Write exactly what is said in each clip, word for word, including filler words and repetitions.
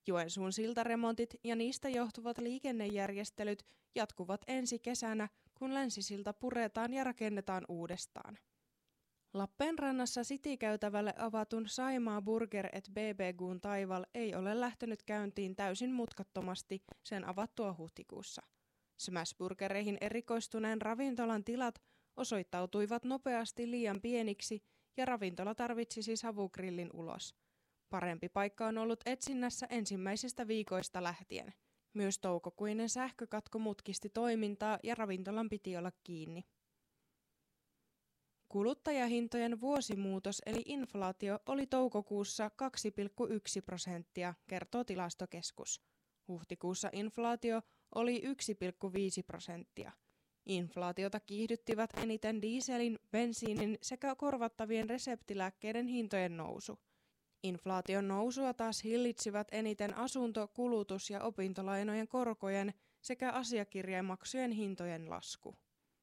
Joensuun siltaremontit ja niistä johtuvat liikennejärjestelyt jatkuvat ensi kesänä, kun länsisilta puretaan ja rakennetaan uudestaan. Lappeenrannassa City-käytävälle avatun Saimaa Burger et B B Q:n taival ei ole lähtenyt käyntiin täysin mutkattomasti sen avattua huhtikuussa. Smashburgereihin erikoistuneen ravintolan tilat osoittautuivat nopeasti liian pieniksi ja ravintola tarvitsisi savugrillin ulos. Parempi paikka on ollut etsinnässä ensimmäisistä viikoista lähtien. Myös toukokuinen sähkökatko mutkisti toimintaa ja ravintolan piti olla kiinni. Kuluttajahintojen vuosimuutos eli inflaatio oli toukokuussa kaksi pilkku yksi prosenttia, kertoo Tilastokeskus. Huhtikuussa inflaatio oli yksi pilkku viisi prosenttia. Inflaatiota kiihdyttivät eniten dieselin, bensiinin sekä korvattavien reseptilääkkeiden hintojen nousu. Inflaation nousua taas hillitsivät eniten asunto-, kulutus- ja opintolainojen korkojen sekä asiakirjamaksujen hintojen lasku.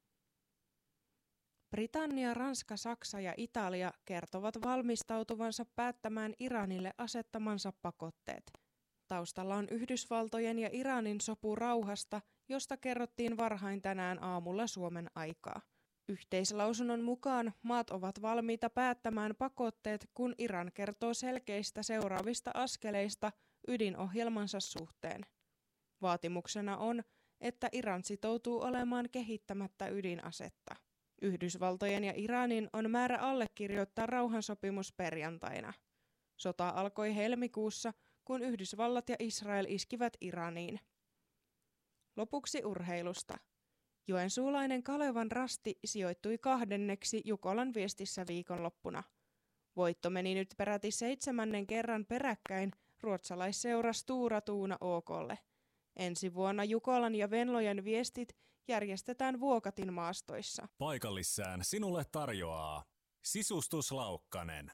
Britannia, Ranska, Saksa ja Italia kertovat valmistautuvansa päättämään Iranille asettamansa pakotteet. Taustalla on Yhdysvaltojen ja Iranin sopu rauhasta, josta kerrottiin varhain tänään aamulla Suomen aikaa. Yhteislausunnon mukaan maat ovat valmiita päättämään pakotteet, kun Iran kertoo selkeistä seuraavista askeleista ydinohjelmansa suhteen. Vaatimuksena on, että Iran sitoutuu olemaan kehittämättä ydinasetta. Yhdysvaltojen ja Iranin on määrä allekirjoittaa rauhansopimus perjantaina. Sota alkoi helmikuussa, kun Yhdysvallat ja Israel iskivät Iraniin. Lopuksi urheilusta. Joensuulainen Kalevan Rasti sijoittui kahdenneksi Jukolan Viestissä viikonloppuna. Voitto meni nyt peräti seitsemännen kerran peräkkäin ruotsalaisseura Stora Tuuna O:lle. Ensi vuonna Jukolan ja Venlojen Viestit järjestetään Vuokatin maastoissa. Paikallissään sinulle tarjoaa Sisustus Laukkanen.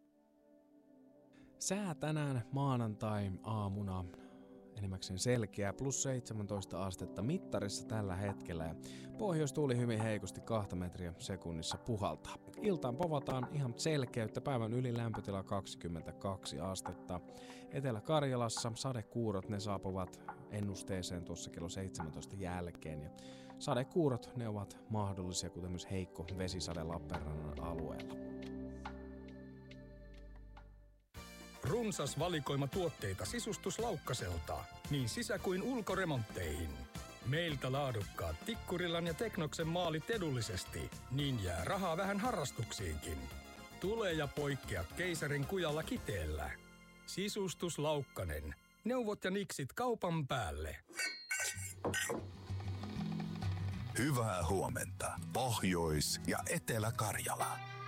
Sää tänään maanantai-aamuna enimmäkseen selkeä, plus seitsemäntoista astetta mittarissa tällä hetkellä ja pohjoistuuli hyvin heikosti kahta metriä sekunnissa puhaltaa. Iltaan povataan ihan selkeyttä, päivän yli lämpötila kaksikymmentäkaksi astetta. Etelä-Karjalassa sadekuurot ne saapuvat ennusteeseen tuossa kello seitsemäntoista jälkeen ja sadekuurot ne ovat mahdollisia, kuten myös heikko vesisade Lappeenrannan alueella. Runsas valikoima tuotteita Sisustus Laukkaselta, niin sisä- kuin ulkoremontteihin. Meiltä laadukkaat Tikkurillan ja Teknoksen maalit edullisesti, niin jää rahaa vähän harrastuksiinkin. Tule ja poikkea keisarin kujalla Kiteellä. Sisustus Laukkanen. Neuvot ja niksit kaupan päälle. Hyvää huomenta, Pohjois- ja Etelä-Karjala.